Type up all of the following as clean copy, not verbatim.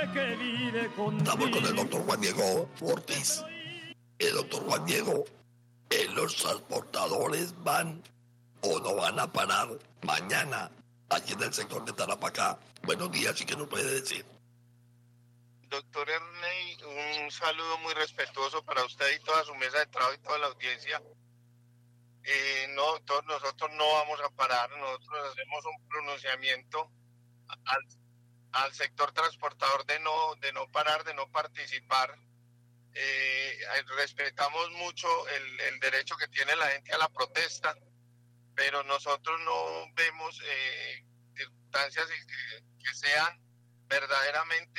Estamos con el doctor Juan Diego Ortiz. El doctor Juan Diego, ¿los transportadores van o no van a parar mañana allí en el sector de Tarapacá? Buenos días, ¿y qué nos puede decir? Doctor Erney, un saludo muy respetuoso para usted y toda su mesa de trabajo y toda la audiencia. No, nosotros no vamos a parar, nosotros hacemos un pronunciamiento al sector transportador de no parar, de no participar. Respetamos mucho el derecho que tiene la gente a la protesta, pero nosotros no vemos circunstancias que sean verdaderamente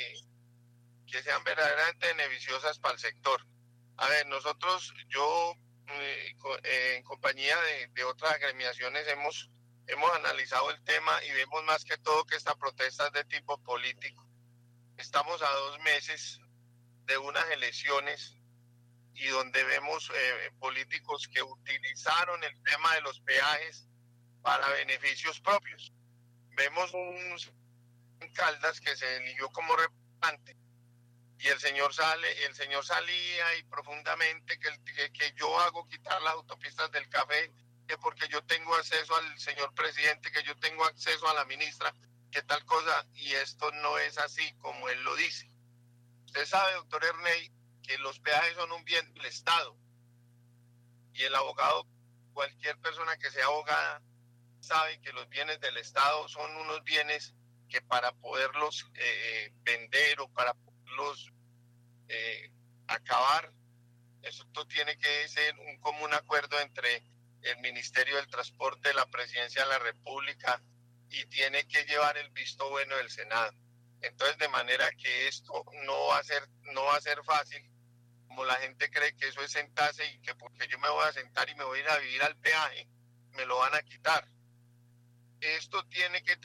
beneficiosas para el sector. A ver, nosotros, yo en compañía de otras agremiaciones hemos analizado el tema y vemos más que todo que esta protesta es de tipo político. Estamos a 2 meses de unas elecciones y donde vemos políticos que utilizaron el tema de los peajes para beneficios propios. Vemos un Caldas que se eligió como representante y el señor salía y profundamente que yo hago quitar las autopistas del café, que porque yo tengo acceso al señor presidente, que yo tengo acceso a la ministra, que tal cosa, y esto no es así como él lo dice. Usted sabe, doctor Erney, que los peajes son un bien del Estado y el abogado, cualquier persona que sea abogada, sabe que los bienes del Estado son unos bienes que para poderlos vender o para poderlos acabar, esto tiene que ser un común acuerdo entre el Ministerio del Transporte, la Presidencia de la República, y tiene que llevar el visto bueno del Senado. Entonces, de manera que esto no va a ser fácil, como la gente cree que eso es sentarse y que porque yo me voy a sentar y me voy a ir a vivir al peaje, me lo van a quitar. Esto tiene que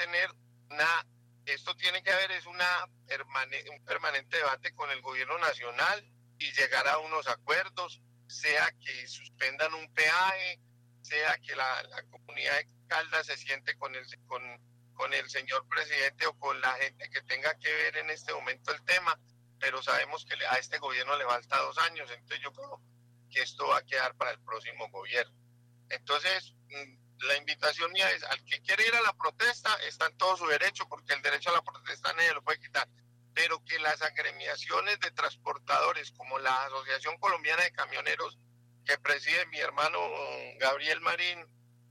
haber un permanente debate con el gobierno nacional y llegar a unos acuerdos, sea que suspendan un peaje, sea que la comunidad de Caldas se siente con el señor presidente o con la gente que tenga que ver en este momento el tema, pero sabemos que a este gobierno le falta 2 años, entonces yo creo que esto va a quedar para el próximo gobierno. Entonces, la invitación mía es, al que quiere ir a la protesta, está en todo su derecho, porque el derecho a la protesta nadie lo puede quitar, pero que las agremiaciones de transportadores, como la Asociación Colombiana de Camioneros, que preside mi hermano Gabriel Marín,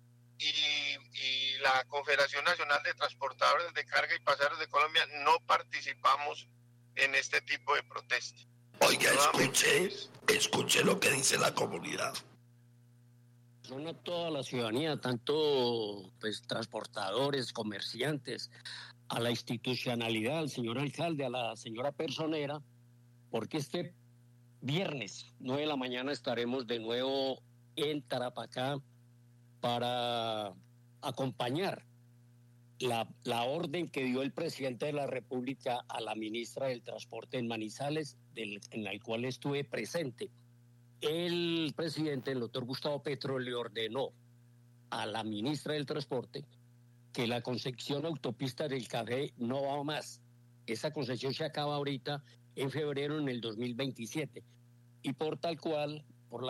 y la Confederación Nacional de Transportadores de Carga y Pasajeros de Colombia, no participamos en este tipo de protesta. Oiga, escuche lo que dice la comunidad. No toda la ciudadanía, tanto pues transportadores, comerciantes, a la institucionalidad, al señor alcalde, a la señora personera, porque este viernes 9 de la mañana estaremos de nuevo en Tarapacá para acompañar la orden que dio el presidente de la República a la ministra del Transporte en Manizales, en la cual estuve presente. El presidente, el doctor Gustavo Petro, le ordenó a la ministra del Transporte que la concesión autopista del Café no va más. Esa concesión se acaba ahorita en febrero en el 2027 y por la cual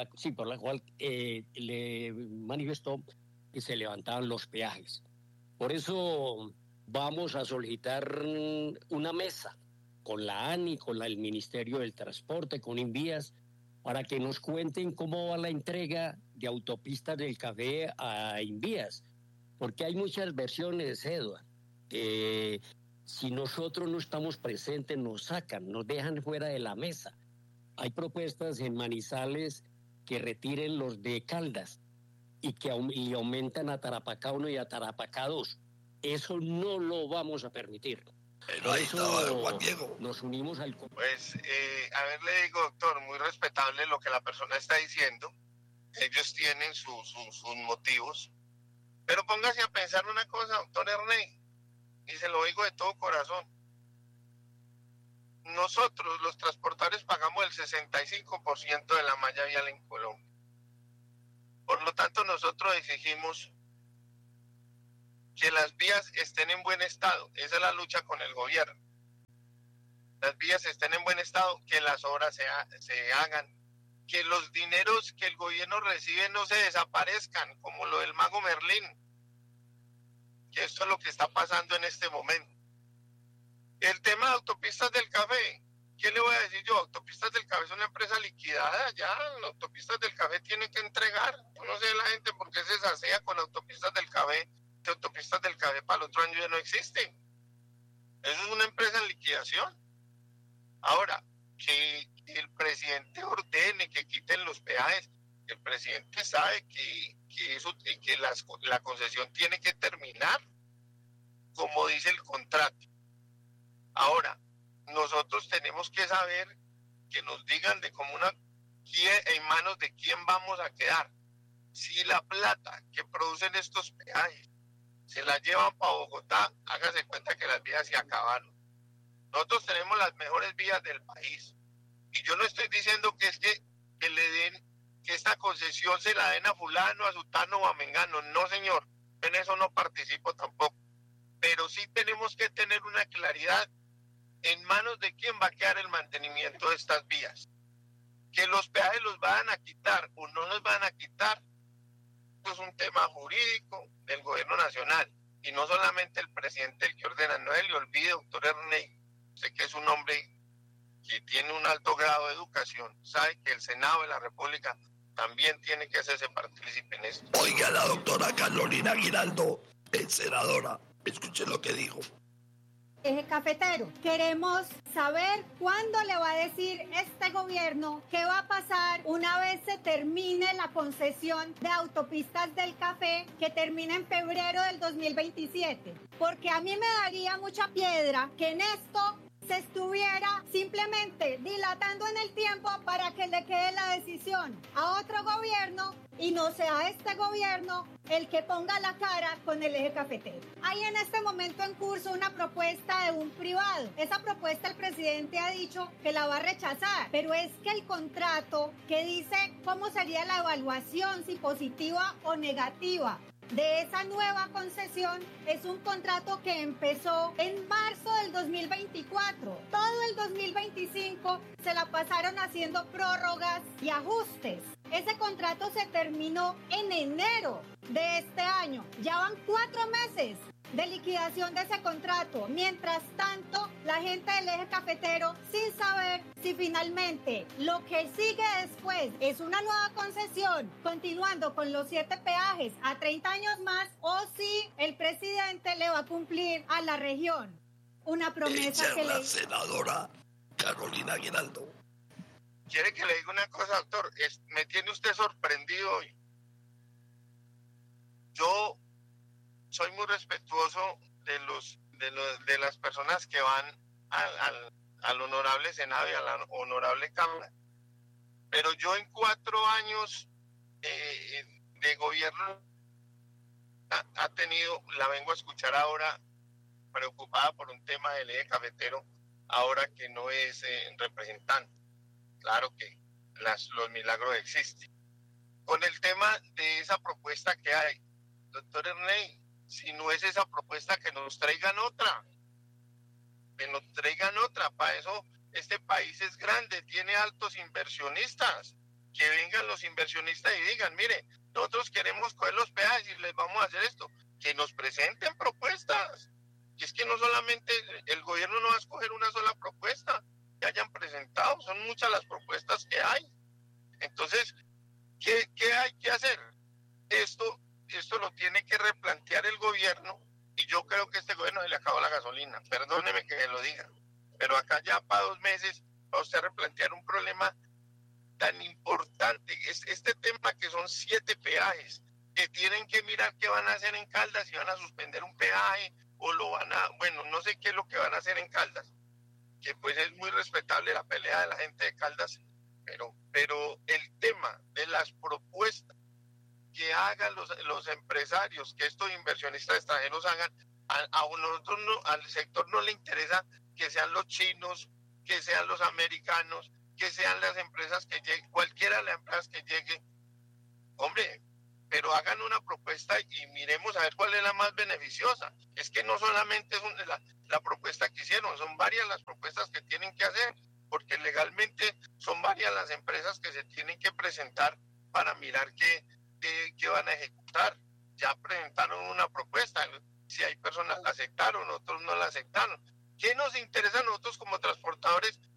le manifestó que se levantaban los peajes. Por eso vamos a solicitar una mesa con la ANI, con el Ministerio del Transporte, con Invías, para que nos cuenten cómo va la entrega de autopistas del Café a Invías, porque hay muchas versiones, Eduardo. Si nosotros no estamos presentes, nos sacan, nos dejan fuera de la mesa. Hay propuestas en Manizales que retiren los de Caldas y que aumentan a Tarapacá 1 y a Tarapacá 2. Eso no lo vamos a permitir. Pero ahí está Juan Diego. Nos unimos al... Pues, le digo, doctor, muy respetable lo que la persona está diciendo. Ellos tienen sus motivos. Pero póngase a pensar una cosa, doctor Erney, y se lo digo de todo corazón. Nosotros, los transportadores, pagamos el 65% de la malla vial en Colombia. Por lo tanto, nosotros exigimos que las vías estén en buen estado. Esa es la lucha con el gobierno. las vías estén en buen estado, que las obras se hagan, que los dineros que el gobierno recibe no se desaparezcan, como lo del Mago Merlín, que esto es lo que está pasando en este momento. El tema de Autopistas del Café, ¿qué le voy a decir yo? Autopistas del Café es una empresa liquidada, ya las Autopistas del Café tienen que entregar. Yo no sé la gente por qué se sasea con Autopistas del Café, que Autopistas del Café para el otro año ya no existe. Eso es una empresa en liquidación. Ahora, que el presidente ordene que quiten los peajes, el presidente sabe que la concesión tiene que terminar como dice el contrato. Ahora, nosotros tenemos que saber, que nos digan de en manos de quién vamos a quedar. Si la plata que producen estos peajes se la llevan para Bogotá, hágase cuenta que las vías se acabaron. Nosotros tenemos las mejores vías del país. Y yo no estoy diciendo que es que le den, que esta concesión se la den a fulano, a sutano o a mengano. No, señor, en eso no participo tampoco. Pero sí tenemos que tener una claridad en manos de quién va a quedar el mantenimiento de estas vías. Que los peajes los van a quitar o no los van a quitar, esto es un tema jurídico del gobierno nacional. Y no solamente el presidente el que ordena, no se le olvide, doctor Erney, sé que es un hombre que tiene un alto grado de educación, sabe que el Senado de la República también tiene que hacerse partícipe en esto. Oiga, la doctora Carolina Giraldo, es senadora, escuche lo que dijo. Eje cafetero, queremos saber cuándo le va a decir este gobierno qué va a pasar una vez se termine la concesión de Autopistas del Café, que termina en febrero del 2027. Porque a mí me daría mucha piedra que en esto se estuviera simplemente dilatando en el tiempo para que le quede la decisión a otro gobierno y no sea este gobierno el que ponga la cara con el eje cafetero. Hay en este momento en curso una propuesta de un privado. Esa propuesta el presidente ha dicho que la va a rechazar, pero es que el contrato que dice cómo sería la evaluación, si positiva o negativa, de esa nueva concesión es un contrato que empezó en marzo del 2024. Todo el 2025 se la pasaron haciendo prórrogas y ajustes. Ese contrato se terminó en enero de este año. Ya van 4 meses de liquidación de ese contrato. Mientras tanto, la gente del eje cafetero, sin saber si finalmente lo que sigue después es una nueva concesión, continuando con los 7 peajes a 30 años más, o si el presidente le va a cumplir a la región una promesa que la senadora Carolina Giraldo. ¿Quiere que le diga una cosa, doctor? Me tiene usted sorprendido hoy. Yo soy muy respetuoso de las personas que van al honorable Senado y a la honorable Cámara. Pero yo en 4 años de gobierno ha tenido, la vengo a escuchar ahora, preocupada por un tema del eje cafetero, ahora que no es representante. Claro que los milagros existen. Con el tema de esa propuesta que hay, doctor Erney, si no es esa propuesta, que nos traigan otra. Para eso este país es grande, tiene altos inversionistas. Que vengan los inversionistas y digan, mire, nosotros queremos coger los peajes y les vamos a hacer esto. Que nos presenten propuestas. Y es que no solamente el gobierno no va a escoger una sola propuesta que hayan presentado, son muchas las propuestas que hay. Entonces, ¿qué hay que hacer? Esto lo tiene que replantear el gobierno, y yo creo que a este gobierno se le acabó la gasolina, perdóneme que me lo diga, pero acá ya para 2 meses va usted a replantear un problema tan importante, este tema que son 7 peajes, que tienen que mirar qué van a hacer en Caldas, si van a suspender un peaje, o lo van a, bueno, no sé qué es lo que van a hacer en Caldas, que pues es muy respetable la pelea de la gente de Caldas, pero el tema de las propuestas que hagan los empresarios, que estos inversionistas extranjeros hagan, nosotros al sector no le interesa que sean los chinos, que sean los americanos, que sean las empresas que lleguen, cualquiera de las empresas que llegue. Hombre, pero hagan una propuesta y miremos a ver cuál es la más beneficiosa. Es que no solamente es la propuesta que hicieron, son varias las propuestas que tienen que hacer, porque legalmente son varias las empresas que se tienen que presentar para mirar qué van a ejecutar. Ya presentaron una propuesta, si hay personas la aceptaron, otros no la aceptaron. ¿Qué nos interesa a nosotros como transportadores?